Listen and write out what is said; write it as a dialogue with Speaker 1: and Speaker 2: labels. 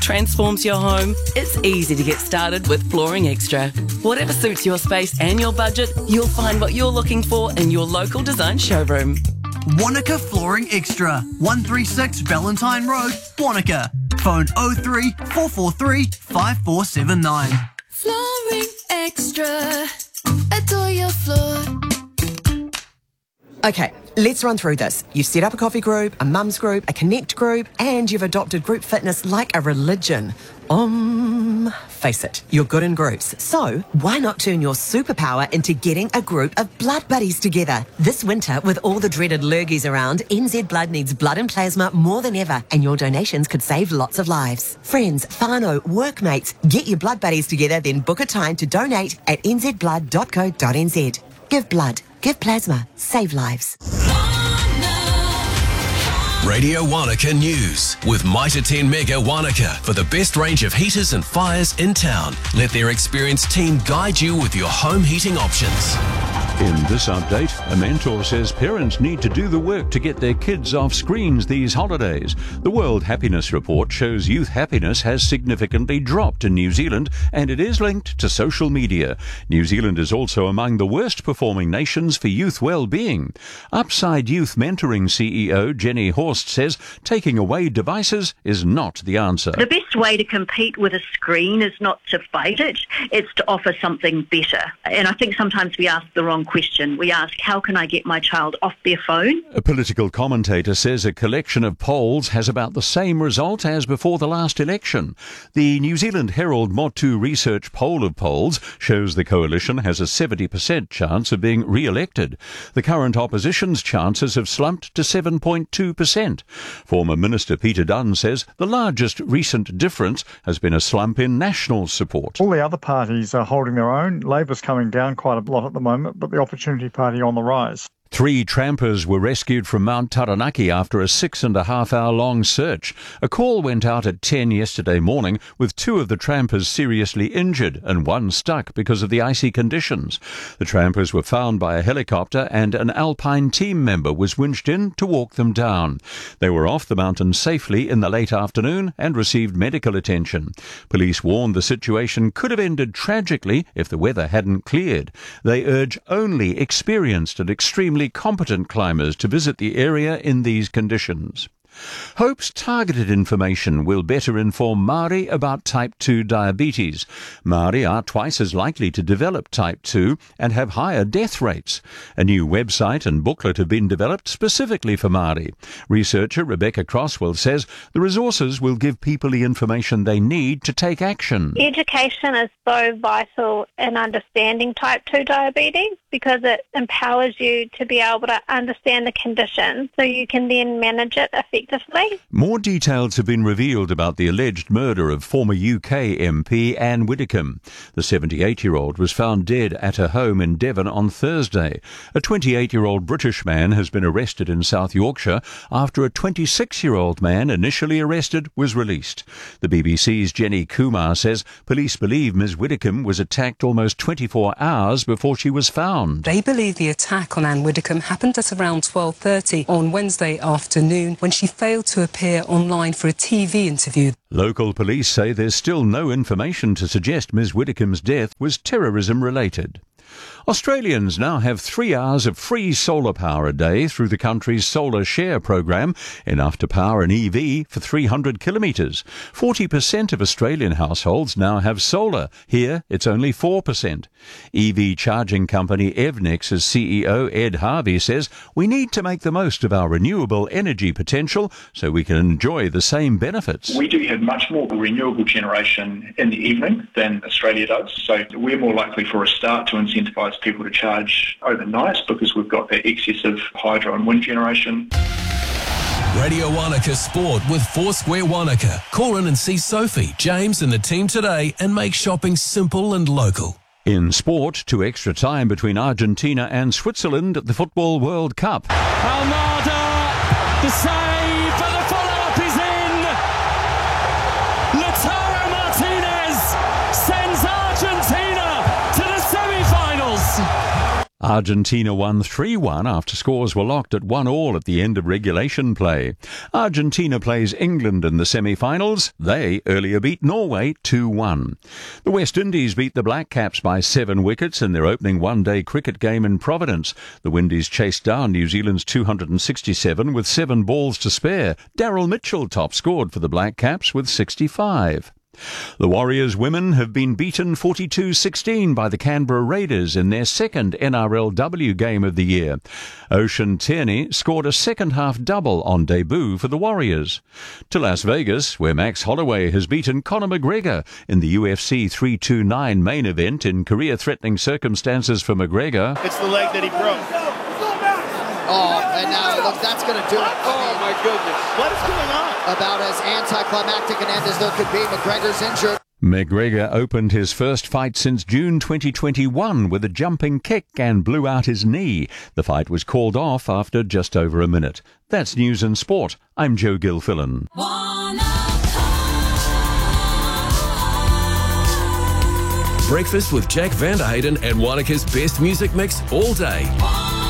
Speaker 1: transforms your home, it's easy to get started with Flooring Extra. Whatever suits your space and your budget, you'll find what you're looking for in your local design showroom.
Speaker 2: Wanaka Flooring Extra, 136 Valentine Road, Wanaka. Phone 03 443 5479.
Speaker 3: Flooring Extra. Adore your floor.
Speaker 4: Okay, let's run through this. You've set up a coffee group, a mums group, a connect group, and you've adopted group fitness like a religion. Face it, you're good in groups. So why not turn your superpower into getting a group of blood buddies together? This winter, with all the dreaded lurgies around, NZ Blood needs blood and plasma more than ever, and your donations could save lots of lives. Friends, whānau, workmates, get your blood buddies together, then book a time to donate at nzblood.co.nz. Give blood, give plasma, save lives.
Speaker 5: Radio Wanaka News with Mitre 10 Mega Wanaka for the best range of heaters and fires in town. Let their experienced team guide you with your home heating options.
Speaker 6: In this update, a mentor says parents need to do the work to get their kids off screens these holidays. The World Happiness Report shows youth happiness has significantly dropped in New Zealand, and it is linked to social media. New Zealand is also among the worst performing nations for youth well-being. Upside Youth Mentoring CEO Jenny Horst says taking away devices is not the answer.
Speaker 7: The best way to compete with a screen is not to fight it, it's to offer something better. And I think sometimes we ask the wrong question. We ask, how can I get my child off their phone?
Speaker 6: A political commentator says a collection of polls has about the same result as before the last election. The New Zealand Herald Motu Research poll of polls shows the coalition has a 70% chance of being re-elected. The current opposition's chances have slumped to 7.2%. Former Minister Peter Dunn says the largest recent difference has been a slump in national support.
Speaker 8: All the other parties are holding their own. Labor's coming down quite a lot at the moment, but the Opportunity Party on the rise.
Speaker 6: 3 trampers were rescued from Mount Taranaki after a 6.5-hour-long search. A call went out at 10 yesterday morning with 2 of the trampers seriously injured and 1 stuck because of the icy conditions. The trampers were found by a helicopter and an Alpine team member was winched in to walk them down. They were off the mountain safely in the late afternoon and received medical attention. Police warned the situation could have ended tragically if the weather hadn't cleared. They urge only experienced and extremely competent climbers to visit the area in these conditions. Hope's targeted information will better inform Māori about type 2 diabetes. Māori are twice as likely to develop type 2 and have higher death rates. A new website and booklet have been developed specifically for Māori. Researcher Rebecca Crosswell says the resources will give people the information they need to take action.
Speaker 9: Education is so vital in understanding type 2 diabetes because it empowers you to be able to understand the condition so you can then manage it effectively.
Speaker 6: More details have been revealed about the alleged murder of former UK MP Anne Widdecombe. The 78-year-old was found dead at her home in Devon on Thursday. A 28-year-old British man has been arrested in South Yorkshire after a 26-year-old man initially arrested was released. The BBC's Jenny Kumar says police believe Ms Widdecombe was attacked almost 24 hours before she was found.
Speaker 10: They believe the attack on Anne Widdecombe happened at around 12:30 on Wednesday afternoon when she failed to appear online for a TV interview.
Speaker 6: Local police say there's still no information to suggest Ms Widdecombe's death was terrorism-related. Australians now have 3 hours of free solar power a day through the country's Solar Share program, enough to power an EV for 300 kilometres. 40% of Australian households now have solar. Here, it's only 4%. EV charging company Evnex's CEO Ed Harvey says we need to make the most of our renewable energy potential so we can enjoy the same benefits.
Speaker 11: We do have much more renewable generation in the evening than Australia does, so we're more likely for a start to incentivise people to charge overnight because we've got that excess of hydro and wind generation.
Speaker 5: Radio Wanaka Sport with Foursquare Wanaka. Call in and see Sophie, James and the team today and make shopping simple and local.
Speaker 6: In sport, to extra time between Argentina and Switzerland at the Football World Cup.
Speaker 12: Almada, the save, but the follow-up is in! Lautaro Martinez sends Argentina to the semi-finals!
Speaker 6: Argentina won 3-1 after scores were locked at 1-1 at the end of regulation play. Argentina plays England in the semi-finals. They earlier beat Norway 2-1. The West Indies beat the Black Caps by 7 wickets in their opening one-day cricket game in Providence. The Windies chased down New Zealand's 267 with 7 balls to spare. Daryl Mitchell top-scored for the Black Caps with 65. The Warriors women have been beaten 42-16 by the Canberra Raiders in their second NRLW game of the year. Ocean Tierney scored a second-half double on debut for the Warriors. To Las Vegas, where Max Holloway has beaten Conor McGregor in the UFC 329 main event in career-threatening circumstances for McGregor.
Speaker 13: It's the leg that he broke.
Speaker 14: Oh, and now look, that's going to do it.
Speaker 13: Oh, my goodness. What is going on?
Speaker 14: About as anticlimactic an end as there could be. McGregor's injured.
Speaker 6: McGregor opened his first fight since June 2021 with a jumping kick and blew out his knee. The fight was called off after just over a minute. That's News and Sport. I'm Joe Gilfillan.
Speaker 5: Breakfast with Jack Van der Hayden and Wanaka's best music mix all day.